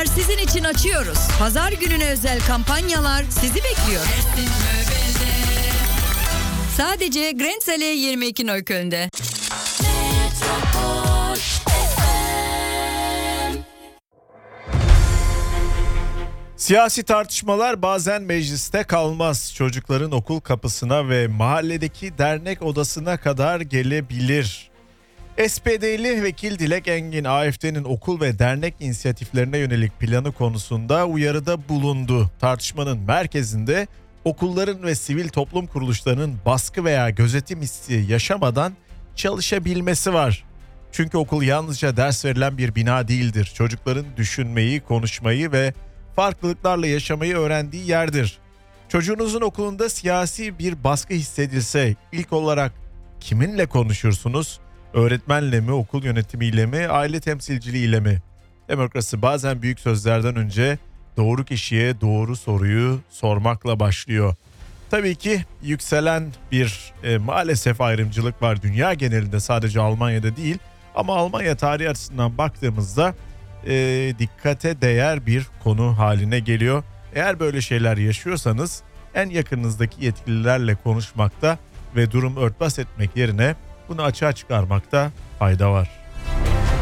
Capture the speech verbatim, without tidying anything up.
Pazar sizin için açıyoruz. Pazar gününe özel kampanyalar sizi bekliyor. Sadece Grenzel'e yirmi iki Neukölln'de. Siyasi tartışmalar bazen mecliste kalmaz. Çocukların okul kapısına ve mahalledeki dernek odasına kadar gelebilir. S P D'li vekil Dilek Engin, A F D'nin okul ve dernek inisiyatiflerine yönelik planı konusunda uyarıda bulundu. Tartışmanın merkezinde okulların ve sivil toplum kuruluşlarının baskı veya gözetim hissi yaşamadan çalışabilmesi var. Çünkü okul yalnızca ders verilen bir bina değildir. Çocukların düşünmeyi, konuşmayı ve farklılıklarla yaşamayı öğrendiği yerdir. Çocuğunuzun okulunda siyasi bir baskı hissedilse ilk olarak kiminle konuşursunuz? Öğretmenle mi, okul yönetimiyle mi, aile temsilciliğiyle mi? Demokrasi bazen büyük sözlerden önce doğru kişiye doğru soruyu sormakla başlıyor. Tabii ki yükselen bir e, maalesef ayrımcılık var dünya genelinde, sadece Almanya'da değil. Ama Almanya tarihi açısından baktığımızda e, dikkate değer bir konu haline geliyor. Eğer böyle şeyler yaşıyorsanız en yakınınızdaki yetkililerle konuşmakta ve durum örtbas etmek yerine bunu açığa çıkarmakta fayda var.